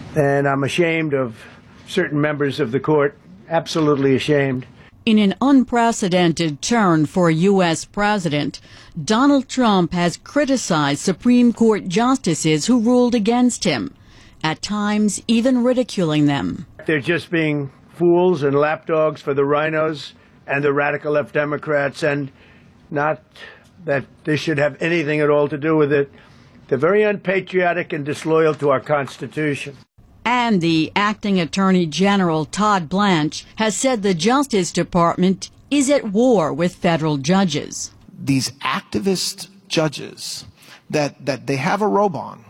And I'm ashamed of certain members of the court, absolutely ashamed. In an unprecedented turn for a U.S. president, Donald Trump has criticized Supreme Court justices who ruled against him, at times even ridiculing them. They're just being fools and lapdogs for the rhinos and the radical left Democrats, and not that this should have anything at all to do with it. They're very unpatriotic and disloyal to our Constitution. And the acting Attorney General, Todd Blanche, has said the Justice Department is at war with federal judges. These activist judges that they have a robe on,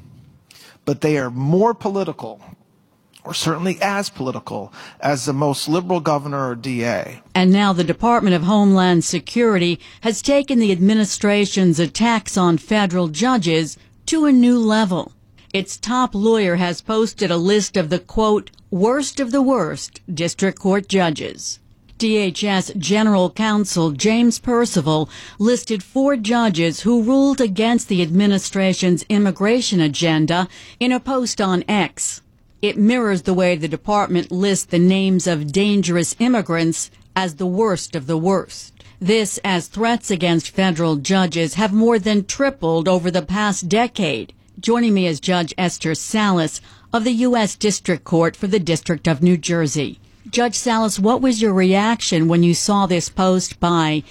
but they are more political, or certainly as political, as the most liberal governor or DA. And now the Department of Homeland Security has taken the administration's attacks on federal judges to a new level. Its top lawyer has posted a list of the, quote, worst of the worst district court judges. DHS General Counsel James Percival listed 4 judges who ruled against the administration's immigration agenda in a post on X. It mirrors the way the department lists the names of dangerous immigrants as the worst of the worst. This as threats against federal judges have more than tripled over the past decade. Joining me is Judge Esther Salas of the U.S. District Court for the District of New Jersey. Judge Salas, what was your reaction when you saw this post by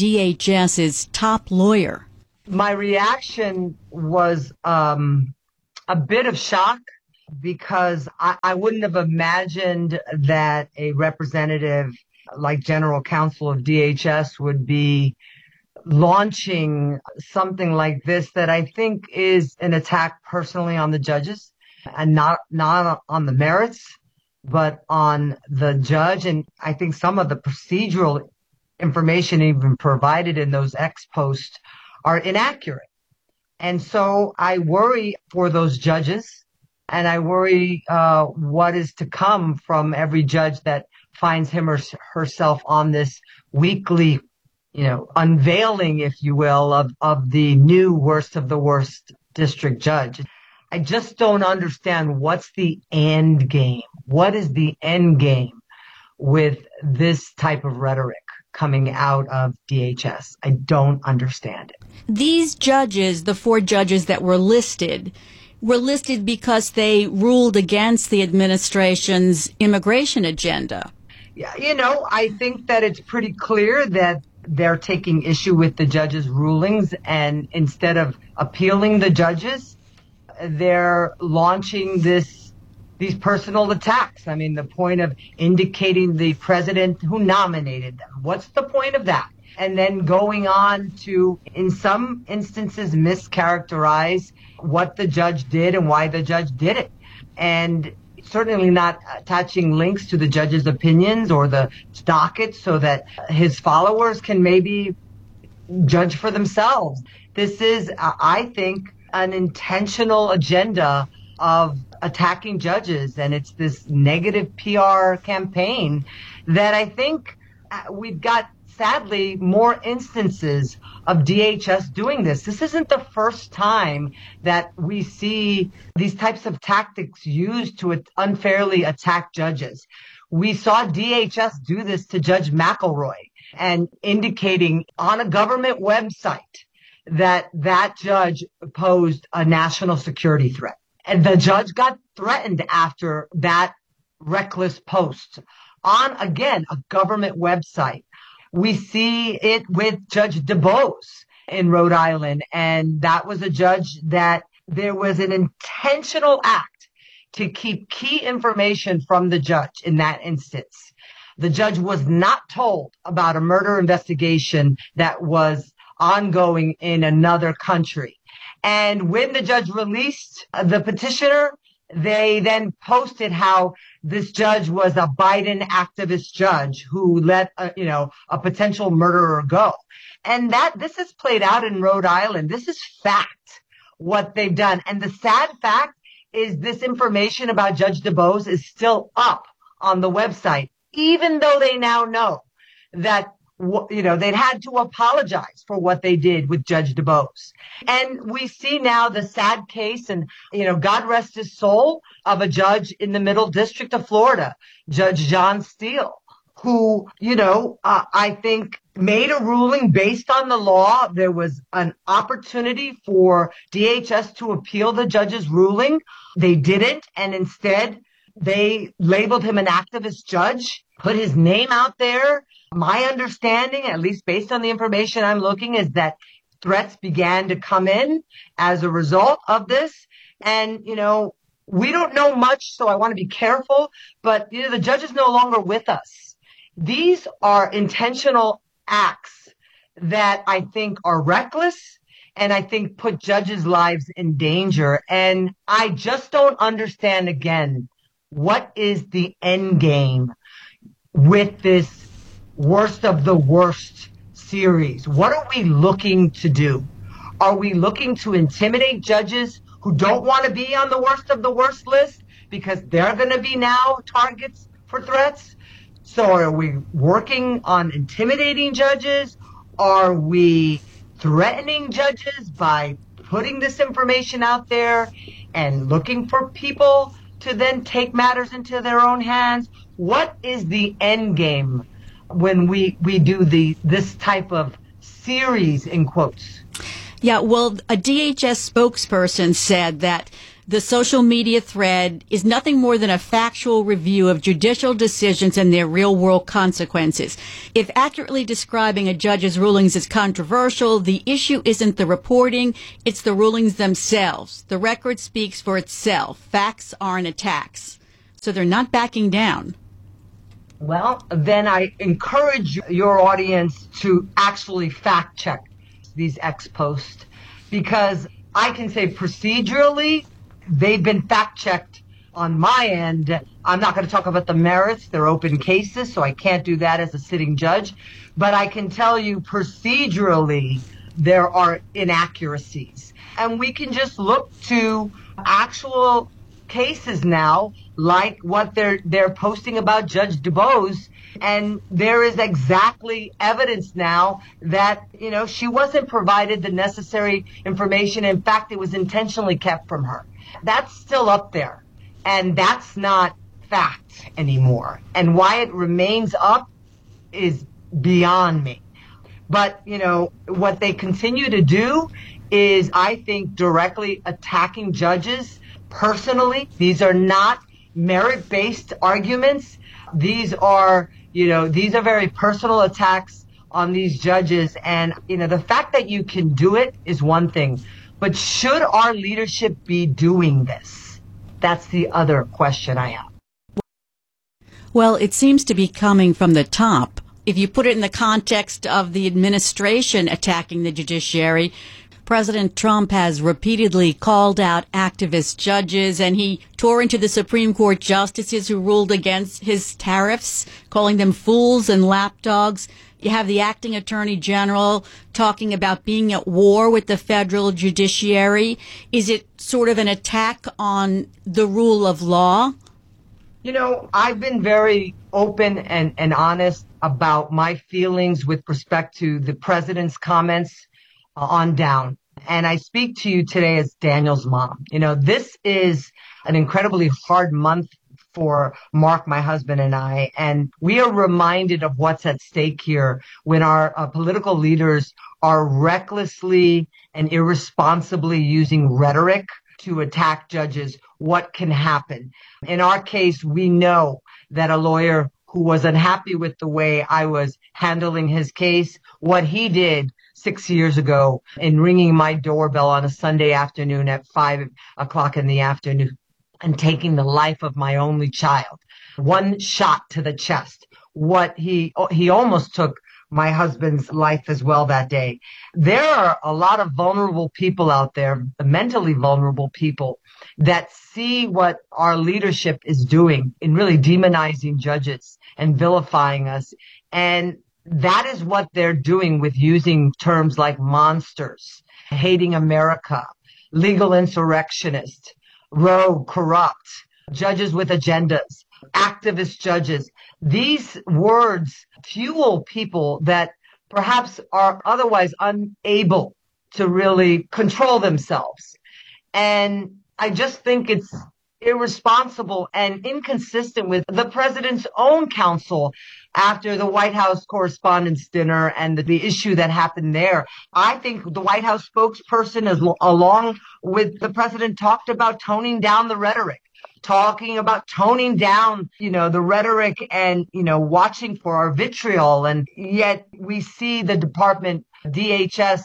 DHS's top lawyer? My reaction was a bit of shock, because I wouldn't have imagined that a representative like General Counsel of DHS would be launching something like this, that I think is an attack personally on the judges, and not on the merits, but on the judge. And I think some of the procedural information even provided in those X posts are inaccurate. And so I worry for those judges, and I worry what is to come from every judge that finds him or herself on this weekly, unveiling, if you will, of the new worst of the worst district judge. I just don't understand what's the end game. What is the end game with this type of rhetoric coming out of DHS? I don't understand it. These judges, the 4 judges that were listed because they ruled against the administration's immigration agenda. Yeah, I think that it's pretty clear that they're taking issue with the judges' rulings, and instead of appealing the judges, they're launching these personal attacks. I mean, the point of indicating the president who nominated them. What's the point of that? And then going on to, in some instances, mischaracterize what the judge did and why the judge did it. And certainly not attaching links to the judge's opinions or the docket so that his followers can maybe judge for themselves. This is, I think, an intentional agenda of attacking judges, and it's this negative PR campaign that I think we've got, sadly, more instances of DHS doing this. This isn't the first time that we see these types of tactics used to unfairly attack judges. We saw DHS do this to Judge McElroy, and indicating on a government website that judge posed a national security threat. And the judge got threatened after that reckless post on, again, a government website. We see it with Judge DuBose in Rhode Island, and that was a judge that there was an intentional act to keep key information from the judge in that instance. The judge was not told about a murder investigation that was ongoing in another country. And when the judge released the petitioner, they then posted how this judge was a Biden activist judge who let a potential murderer go. And this is played out in Rhode Island. This is fact, what they've done. And the sad fact is this information about Judge DuBose is still up on the website, even though they now know that they'd had to apologize for what they did with Judge DuBose. And we see now the sad case, and, God rest his soul, of a judge in the Middle District of Florida, Judge John Steele, who, I think made a ruling based on the law. There was an opportunity for DHS to appeal the judge's ruling. They didn't, and instead they labeled him an activist judge, put his name out there. My understanding, at least based on the information I'm looking, is that threats began to come in as a result of this. And, we don't know much, so I want to be careful, but, the judge is no longer with us. These are intentional acts that I think are reckless and I think put judges' lives in danger. And I just don't understand, again, what is the end game with this worst of the worst series? What are we looking to do? Are we looking to intimidate judges who don't want to be on the worst of the worst list because they're going to be now targets for threats? So are we working on intimidating judges? Are we threatening judges by putting this information out there and looking for people to then take matters into their own hands? What is the end game when we do this type of series, in quotes? Yeah, well, a DHS spokesperson said that the social media thread is nothing more than a factual review of judicial decisions and their real-world consequences. If accurately describing a judge's rulings is controversial, the issue isn't the reporting, it's the rulings themselves. The record speaks for itself. Facts aren't attacks. So they're not backing down. Well, then I encourage your audience to actually fact-check these ex posts, because I can say procedurally, they've been fact-checked on my end. I'm not going to talk about the merits. They're open cases, so I can't do that as a sitting judge. But I can tell you procedurally, there are inaccuracies. And we can just look to actual cases now, like what they're posting about Judge DuBose. And there is exactly evidence now that, she wasn't provided the necessary information. In fact, it was intentionally kept from her. That's still up there. And that's not fact anymore. And why it remains up is beyond me. But, what they continue to do is, I think, directly attacking judges personally. These are not merit-based arguments. These are very personal attacks on these judges. And, the fact that you can do it is one thing. But should our leadership be doing this? That's the other question I have. Well, it seems to be coming from the top. If you put it in the context of the administration attacking the judiciary, President Trump has repeatedly called out activist judges, and he tore into the Supreme Court justices who ruled against his tariffs, calling them fools and lapdogs. You have the acting attorney general talking about being at war with the federal judiciary. Is it sort of an attack on the rule of law? I've been very open and honest about my feelings with respect to the president's comments on down. And I speak to you today as Daniel's mom. This is an incredibly hard month for Mark, my husband, and I. And we are reminded of what's at stake here when our political leaders are recklessly and irresponsibly using rhetoric to attack judges. What can happen? In our case, we know that a lawyer who was unhappy with the way I was handling his case, what he did 6 years ago in ringing my doorbell on a Sunday afternoon at 5 o'clock in the afternoon and taking the life of my only child. One shot to the chest. He almost took my husband's life as well that day. There are a lot of vulnerable people out there, mentally vulnerable people, that see what our leadership is doing in really demonizing judges and vilifying us. And that is what they're doing with using terms like monsters, hating America, legal insurrectionist, rogue, corrupt, judges with agendas. activist judges. These words fuel people that perhaps are otherwise unable to really control themselves. And I just think it's irresponsible and inconsistent with the president's own counsel after the White House Correspondents' Dinner and the issue that happened there. I think the White House spokesperson, along with the president, talked about toning down the rhetoric, talking about toning down, the rhetoric and, watching for our vitriol. And yet we see the department, DHS,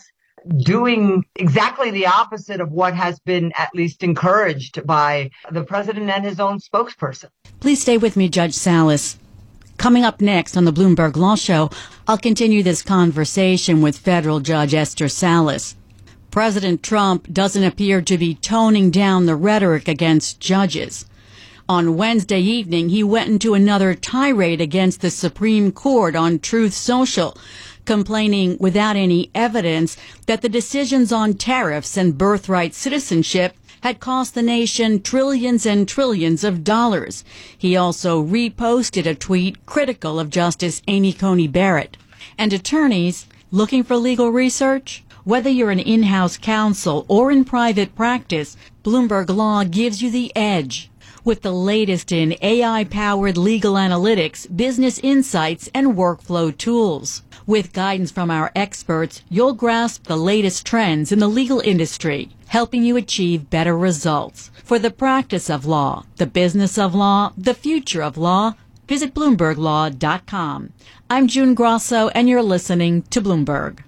doing exactly the opposite of what has been at least encouraged by the president and his own spokesperson. Please stay with me, Judge Salas. Coming up next on the Bloomberg Law Show, I'll continue this conversation with federal Judge Esther Salas. President Trump doesn't appear to be toning down the rhetoric against judges. On Wednesday evening, he went into another tirade against the Supreme Court on Truth Social, complaining without any evidence that the decisions on tariffs and birthright citizenship had cost the nation trillions and trillions of dollars. He also reposted a tweet critical of Justice Amy Coney Barrett. And attorneys looking for legal research? Whether you're an in-house counsel or in private practice, Bloomberg Law gives you the edge. With the latest in AI-powered legal analytics, business insights, and workflow tools. With guidance from our experts, you'll grasp the latest trends in the legal industry, helping you achieve better results. For the practice of law, the business of law, the future of law, visit BloombergLaw.com. I'm June Grosso, and you're listening to Bloomberg.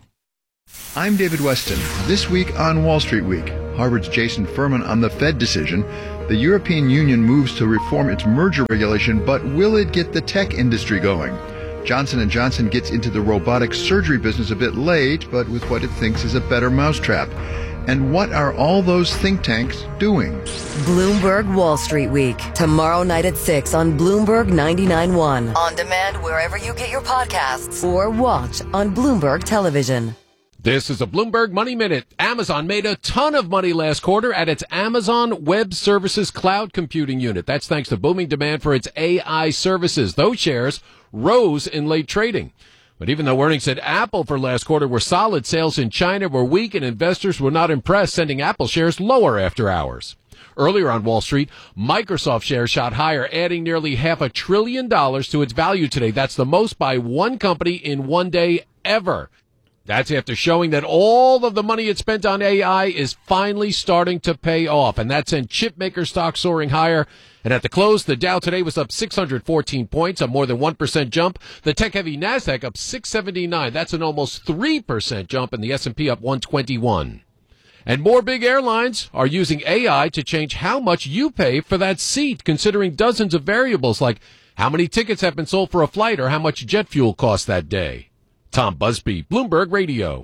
I'm David Weston. This week on Wall Street Week, Harvard's Jason Furman on the Fed decision. The European Union moves to reform its merger regulation, but will it get the tech industry going? Johnson & Johnson gets into the robotic surgery business a bit late, but with what it thinks is a better mousetrap. And what are all those think tanks doing? Bloomberg Wall Street Week, tomorrow night at 6 on Bloomberg 99.1. On demand wherever you get your podcasts or watch on Bloomberg Television. This is a Bloomberg Money Minute. Amazon made a ton of money last quarter at its Amazon Web Services cloud computing unit. That's thanks to booming demand for its AI services. Those shares rose in late trading. But even though earnings at Apple for last quarter were solid, sales in China were weak and investors were not impressed, sending Apple shares lower after hours. Earlier on Wall Street, Microsoft shares shot higher, adding nearly $500 billion to its value today. That's the most by one company in one day ever. That's after showing that all of the money it spent on AI is finally starting to pay off. And that sent chipmaker stocks soaring higher. And at the close, the Dow today was up 614 points, a more than 1% jump. The tech-heavy NASDAQ up 679. That's an almost 3% jump, and the S&P up 121. And more big airlines are using AI to change how much you pay for that seat, considering dozens of variables like how many tickets have been sold for a flight or how much jet fuel cost that day. Tom Busby, Bloomberg Radio.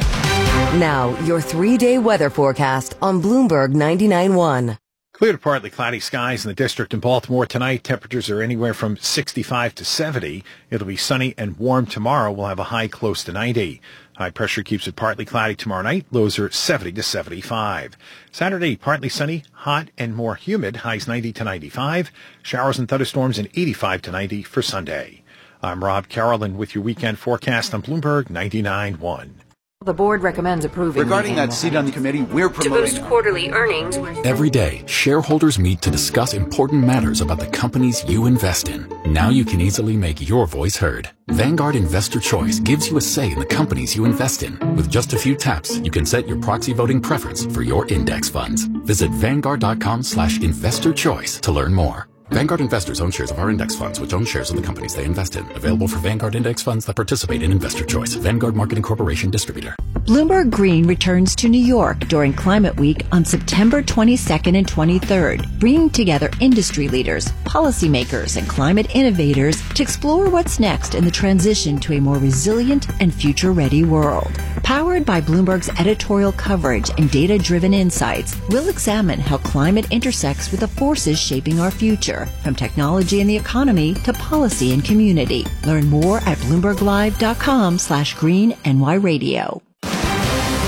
Now, your 3-day weather forecast on Bloomberg 99.1. Clear to partly cloudy skies in the district in Baltimore tonight. Temperatures are anywhere from 65 to 70. It'll be sunny and warm tomorrow. We'll have a high close to 90. High pressure keeps it partly cloudy tomorrow night. Lows are 70 to 75. Saturday, partly sunny, hot and more humid. Highs 90 to 95. Showers and thunderstorms in 85 to 90 for Sunday. I'm Rob Carolyn with your weekend forecast on Bloomberg 99.1. The board recommends approving. Regarding that seat on the committee, we're promoting to boost quarterly earnings. Every day, shareholders meet to discuss important matters about the companies you invest in. Now you can easily make your voice heard. Vanguard Investor Choice gives you a say in the companies you invest in. With just a few taps, you can set your proxy voting preference for your index funds. Visit Vanguard.com/investor choice to learn more. Vanguard investors own shares of our index funds, which own shares of the companies they invest in. Available for Vanguard index funds that participate in Investor Choice. Vanguard Marketing Corporation distributor. Bloomberg Green returns to New York during Climate Week on September 22nd and 23rd, bringing together industry leaders, policymakers, and climate innovators to explore what's next in the transition to a more resilient and future-ready world. Powered by Bloomberg's editorial coverage and data-driven insights, we'll examine how climate intersects with the forces shaping our future, from technology and the economy to policy and community. Learn more at BloombergLive.com/GreenNY Radio.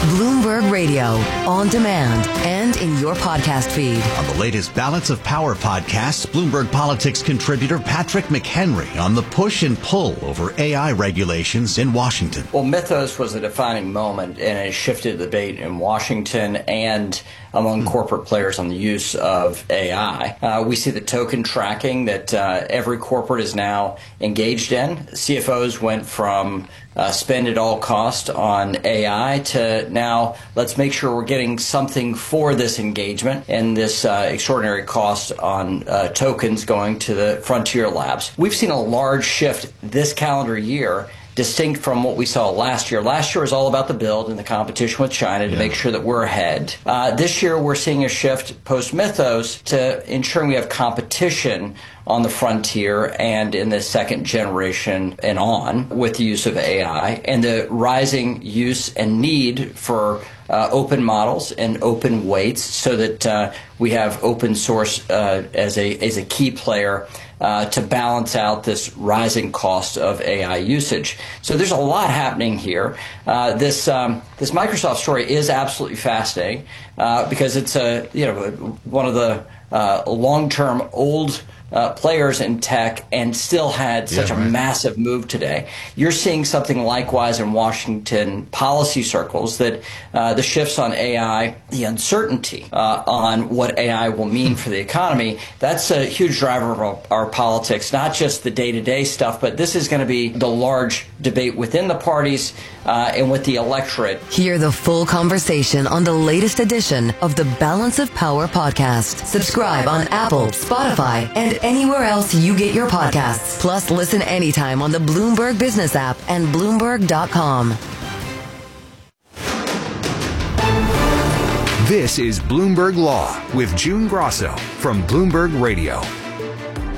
Bloomberg Radio, on demand and in your podcast feed. On the latest Balance of Power podcast, Bloomberg Politics contributor Patrick McHenry on the push and pull over AI regulations in Washington. Well, Mythos was a defining moment, and it shifted the debate in Washington and among corporate players on the use of AI. We see the token tracking that every corporate is now engaged in. CFOs went from spend at all cost on AI to now let's make sure we're getting something for this engagement and this extraordinary cost on tokens going to the frontier labs. We've seen a large shift this calendar year, distinct from what we saw last year. Last year was all about the build and the competition with China to make sure that we're ahead. This year we're seeing a shift post-Mythos to ensuring we have competition on the frontier and in the second generation and on with the use of AI and the rising use and need for open models and open weights so that we have open source as a key player to balance out this rising cost of AI usage. So there's a lot happening here. This Microsoft story is absolutely fascinating because it's one of the long-term old players in tech and still had such a massive move today. You're seeing something likewise in Washington policy circles that the shifts on AI, the uncertainty on what AI will mean for the economy, that's a huge driver of our politics, not just the day-to-day stuff, but this is going to be the large debate within the parties and with the electorate. Hear the full conversation on the latest edition of the Balance of Power podcast. Subscribe on Apple, Spotify, and anywhere else you get your podcasts. Plus, listen anytime on the Bloomberg Business app and Bloomberg.com. This is Bloomberg Law with June Grosso from Bloomberg Radio.